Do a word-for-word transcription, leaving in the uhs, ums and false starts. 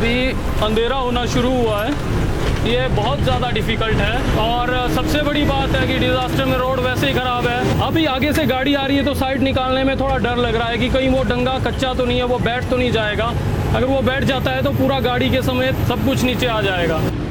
अभी अंधेरा होना शुरू हुआ है, ये बहुत ज़्यादा डिफ़िकल्ट है। और सबसे बड़ी बात है कि डिज़ास्टर में रोड वैसे ही ख़राब है। अभी आगे से गाड़ी आ रही है तो साइड निकालने में थोड़ा डर लग रहा है कि कहीं वो डंगा कच्चा तो नहीं है, वो बैठ तो नहीं जाएगा। अगर वो बैठ जाता है तो पूरा गाड़ी के समेत सब कुछ नीचे आ जाएगा।